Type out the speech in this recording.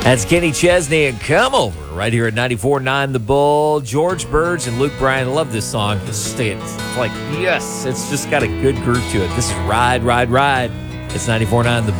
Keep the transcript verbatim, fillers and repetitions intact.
That's Kenny Chesney and Come Over right here at ninety-four point nine The Bull. George Burge and Luke Bryan. I love this song. It's, just, it's like, yes, it's just got a good groove to it. This is Ride, Ride, Ride. It's ninety-four point nine The Bull.